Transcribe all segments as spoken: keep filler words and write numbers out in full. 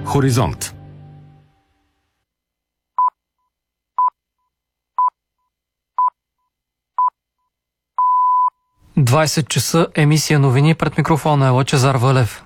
Хоризонт. двайсет часа, емисия новини, пред микрофона е Лъчезар Вълев.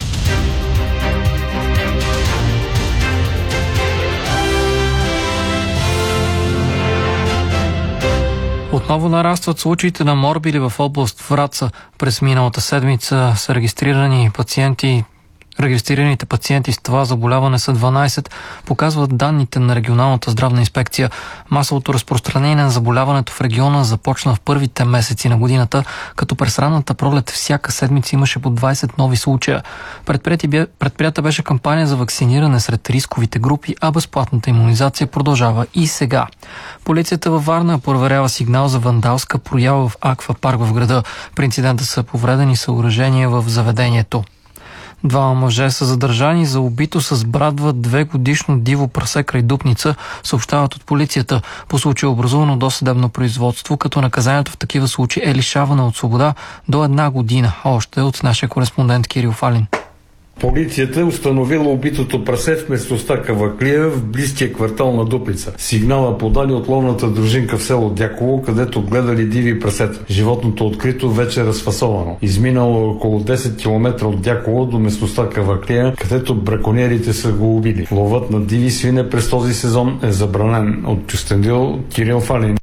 Отново нарастват случаите на морбили в област Враца. През миналата седмица са регистрирани пациенти Регистрираните пациенти с това заболяване са дванайсет, показват данните на регионалната здравна инспекция. Масовото разпространение на заболяването в региона започна в първите месеци на годината, като през ранната пролет всяка седмица имаше по двайсет нови случая. Предприята беше кампания за вакциниране сред рисковите групи, а безплатната имунизация продължава и сега. Полицията във Варна проверява сигнал за вандалска проява в аквапарк в града. При инцидента са повредени съоръжения в заведението. Двама мъже са задържани за убито с брадва две годишно диво прасе край Дупница, съобщават от полицията. По случай образувано досъдебно производство, като наказанието в такива случаи е лишаване от свобода до една година. Още от нашия кореспондент Кирил Фалин. Полицията е установила убитото прасе в местността Каваклия в близкия квартал на Дупница. Сигнала подали от ловната дружинка в село Дяково, където гледали диви прасета. Животното открито вече разфасовано. Изминало около десет километра от Дяково до местността Каваклия, където браконьерите са го убили. Ловът на диви свине през този сезон е забранен. От Кюстендил, Кирил Фалин.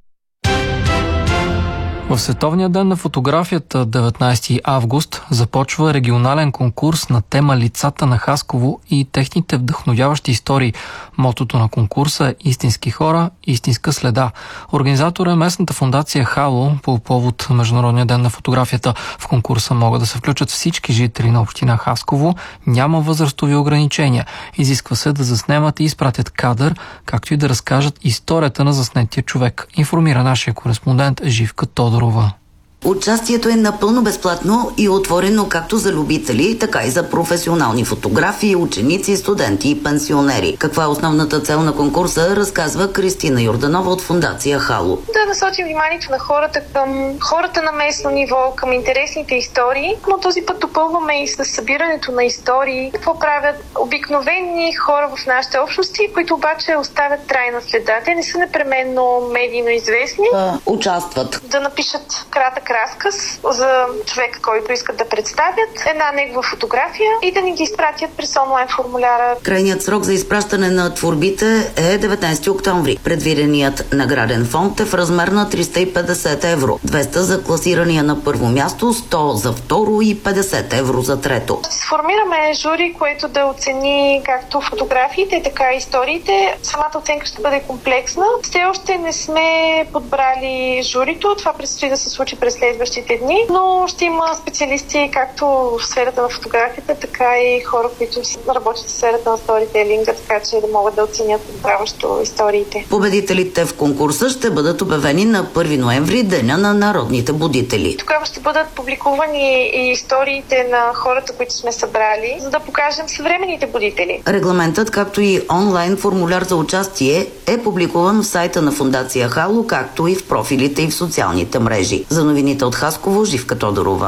В Световния ден на фотографията, деветнайсети август, започва регионален конкурс на тема лицата на Хасково и техните вдъхновяващи истории. Мотото на конкурса е истински хора, истинска следа. Организатор е местната фондация Хало по повод Международния ден на фотографията. В конкурса могат да се включат всички жители на община Хасково. Няма възрастови ограничения. Изисква се да заснемат и изпратят кадър, както и да разкажат историята на заснетия човек. Информира нашия кореспондент Живка Тодорова. Участието е напълно безплатно и отворено както за любители, така и за професионални фотографи, ученици, студенти и пенсионери. Каква е основната цел на конкурса, разказва Кристина Йорданова от фондация Хало. Да насочим вниманието на хората към хората на местно ниво, към интересните истории, но този път допълваме и с събирането на истории, какво правят обикновени хора в нашите общности, които обаче оставят трайна следа. Те не са непременно медийно известни. Да участват. Да напишат кратък разказ за човека, който искат да представят, една негова фотография и да ни ги изпратят през онлайн формуляра. Крайният срок за изпращане на творбите е деветнайсети октомври. Предвиденият награден фонд е в размер на триста и петдесет евро. двеста за класирания на първо място, сто за второ и петдесет евро за трето. Ще сформираме жури, което да оцени както фотографиите, така и историите. Самата оценка ще бъде комплексна. Все още не сме подбрали журито. Това предстои да се случи през следващите дни, но ще има специалисти както в сферата на фотографията, така и хора, които работят в сферата на сторителинга, така че да могат да оценят подправящо историите. Победителите в конкурса ще бъдат обявени на първи ноември, деня на народните будители. Тогава ще бъдат публикувани и историите на хората, които сме събрали, за да покажем съвременните будители. Регламентът, както и онлайн формуляр за участие, е публикуван в сайта на фондация Хало, както и в профилите и в социалните мрежи. За новините от Хасково, Живка Тодорова.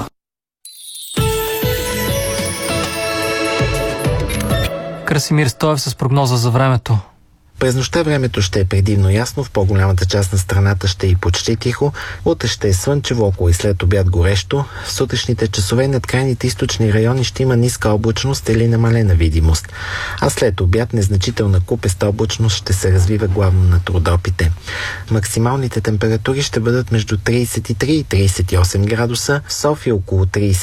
Красимир Стоев с прогноза за времето. През нощта времето ще е предимно ясно, в по-голямата част на страната ще е и почти тихо, утре ще е слънчево, около и след обяд горещо. В сутрешните часове над крайните източни райони ще има ниска облачност или намалена видимост, а след обяд незначителна купеста облачност ще се развива главно над Родопите. Максималните температури ще бъдат между трийсет и три и трийсет и осем градуса, в София около трийсет